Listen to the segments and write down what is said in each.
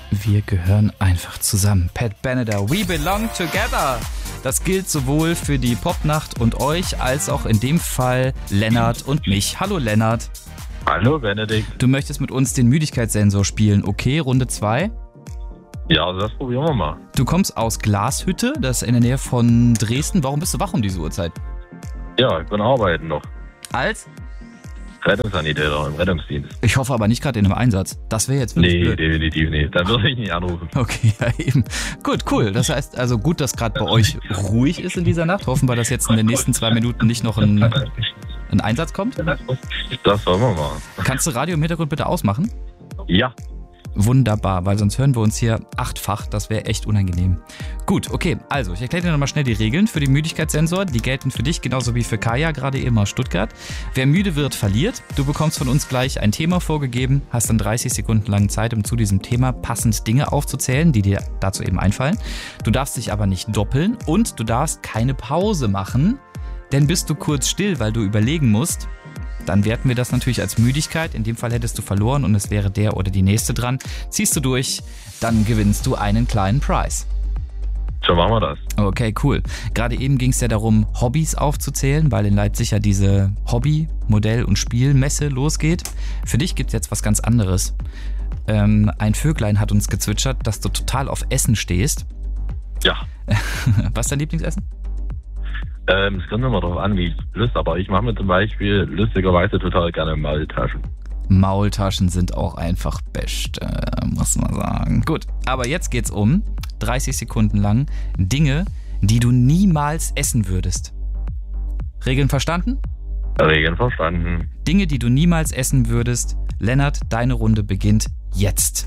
Wir gehören einfach zusammen. Pat Benatar, We Belong Together. Das gilt sowohl für die Popnacht und euch, als auch in dem Fall Lennart und mich. Hallo Lennart. Hallo Benedikt. Du möchtest mit uns den Müdigkeitssensor spielen. Okay, Runde 2. Ja, das probieren wir mal. Du kommst aus Glashütte, das ist in der Nähe von Dresden. Warum bist du wach um diese Uhrzeit? Ja, ich bin arbeiten noch. Als? Rettungssanitäter im Rettungsdienst. Ich hoffe aber nicht gerade in einem Einsatz. Das wäre jetzt wirklich blöd. Definitiv nicht. Dann würde ich nicht anrufen. Okay, ja eben. Gut, cool. Das heißt also gut, dass gerade bei euch ruhig ist in dieser Nacht. Hoffen wir, dass jetzt in den nächsten 2 Minuten nicht noch ein Einsatz kommt. Das wollen wir mal. Kannst du Radio im Hintergrund bitte ausmachen? Ja. Wunderbar, weil sonst hören wir uns hier 8-fach. Das wäre echt unangenehm. Gut, okay. Also, ich erkläre dir nochmal schnell die Regeln für den Müdigkeitssensor. Die gelten für dich genauso wie für Kaya, gerade eben aus Stuttgart. Wer müde wird, verliert. Du bekommst von uns gleich ein Thema vorgegeben, hast dann 30 Sekunden lang Zeit, um zu diesem Thema passend Dinge aufzuzählen, die dir dazu eben einfallen. Du darfst dich aber nicht doppeln und du darfst keine Pause machen, denn bist du kurz still, weil du überlegen musst, dann werten wir das natürlich als Müdigkeit. In dem Fall hättest du verloren und es wäre der oder die nächste dran. Ziehst du durch, dann gewinnst du einen kleinen Preis. So machen wir das. Okay, cool. Gerade eben ging es ja darum, Hobbys aufzuzählen, weil in Leipzig ja diese Hobby-, Modell- und Spielmesse losgeht. Für dich gibt es jetzt was ganz anderes. Ein Vöglein hat uns gezwitschert, dass du total auf Essen stehst. Ja. Was ist dein Lieblingsessen? Es kommt immer darauf an, wie ich Lust, aber ich mache mir zum Beispiel lustigerweise total gerne Maultaschen. Maultaschen sind auch einfach best, muss man sagen. Gut, aber jetzt geht's um 30 Sekunden lang Dinge, die du niemals essen würdest. Regeln verstanden? Regeln verstanden. Dinge, die du niemals essen würdest. Lennart, deine Runde beginnt jetzt.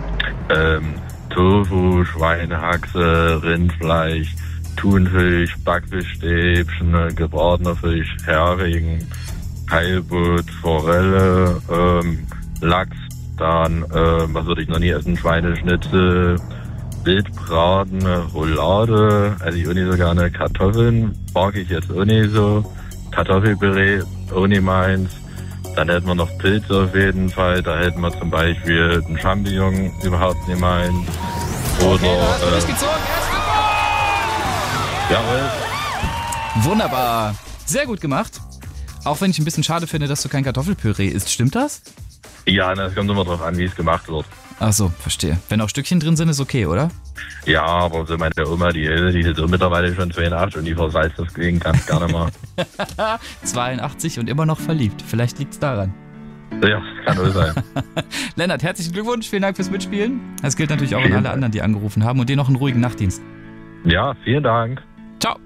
Tofu, Schweinehaxe, Rindfleisch, Thunfisch, Backfischstäbchen, gebratener Fisch, Hering, Heilbutt, Forelle, Lachs, dann, was würde ich noch nie essen, Schweineschnitzel, Wildbraten, Roulade, esse ich auch nicht so gerne, Kartoffeln, mag ich jetzt auch nicht so, Kartoffelpüree, auch nicht meins, dann hätten wir noch Pilze auf jeden Fall, da hätten wir zum Beispiel einen Champignon, überhaupt nicht meins, oder, okay, jawohl. Wunderbar. Sehr gut gemacht. Auch wenn ich ein bisschen schade finde, dass du kein Kartoffelpüree isst. Stimmt das? Ja, es kommt immer drauf an, wie es gemacht wird. Ach so, verstehe. Wenn auch Stückchen drin sind, ist okay, oder? Ja, aber so meine Oma, die ist so mittlerweile schon 82 und die versalzt das Ding ganz gerne mal. 82 und immer noch verliebt. Vielleicht liegt's daran. Ja, kann wohl sein. Lennart, herzlichen Glückwunsch. Vielen Dank fürs Mitspielen. Das gilt natürlich auch an alle anderen, die angerufen haben. Und dir noch einen ruhigen Nachtdienst. Ja, vielen Dank. Ciao.